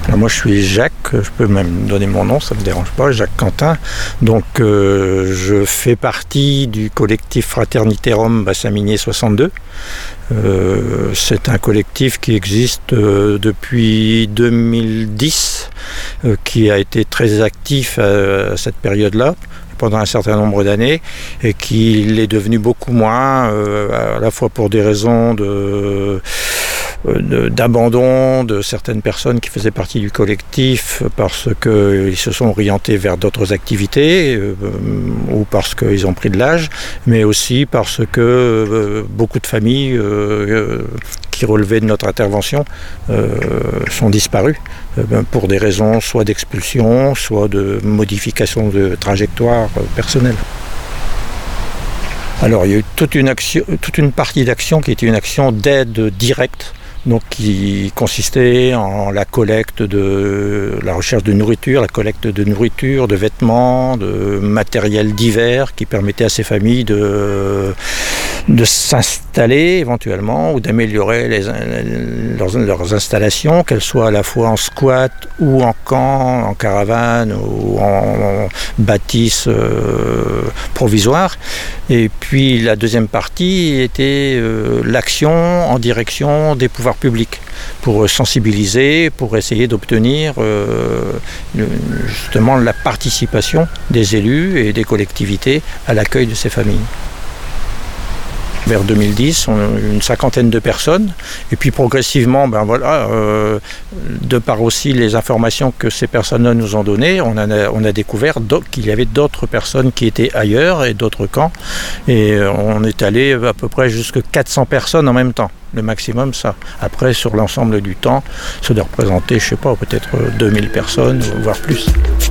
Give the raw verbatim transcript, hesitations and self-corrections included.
Alors moi je suis Jacques, je peux même donner mon nom, ça ne me dérange pas, Jacques Quentin. Donc euh, je fais partie du collectif Fraternité Rome Bassin Minier soixante-deux. Euh, c'est un collectif qui existe euh, depuis deux mille dix, euh, qui a été très actif à, à cette période-là, pendant un certain nombre d'années, et qu'il est devenu beaucoup moins, euh, à la fois pour des raisons de, de, d'abandon de certaines personnes qui faisaient partie du collectif parce qu'ils se sont orientés vers d'autres activités, euh, ou parce qu'ils ont pris de l'âge, mais aussi parce que euh, beaucoup de familles euh, qui relevaient de notre intervention euh, sont disparues euh, pour des raisons soit d'expulsion, soit de modification de trajectoire euh, personnelle. Alors il y a eu toute une, action, toute une partie d'action qui était une action d'aide directe, donc qui consistait en la collecte de la recherche de nourriture, la collecte de nourriture, de vêtements, de matériel divers qui permettait à ces familles de, de s'installer éventuellement ou d'améliorer les, leurs, leurs installations, qu'elles soient à la fois en squat ou en camp, en caravane ou en, en bâtisse euh, provisoire. Et puis la deuxième partie était euh, l'action en direction des pouvoirs publics pour sensibiliser, pour essayer d'obtenir euh, justement la participation des élus et des collectivités à l'accueil de ces familles. Vers deux mille dix, on a une cinquantaine de personnes, et puis progressivement, ben voilà, euh, de par aussi les informations que ces personnes-là nous ont données, on a, on a découvert qu'il y avait d'autres personnes qui étaient ailleurs et d'autres camps, et on est allé à peu près jusqu'à quatre cents personnes en même temps, le maximum ça. Après, sur l'ensemble du temps, ça doit représenter, je sais pas, peut-être deux mille personnes, voire plus.